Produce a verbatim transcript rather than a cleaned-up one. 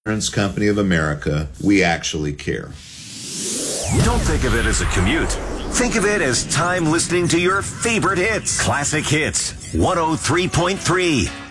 Insurance Company of America, we actually care. Don't think of it as a commute. Think of it as time listening to your favorite hits. Classic Hits, one oh three point three.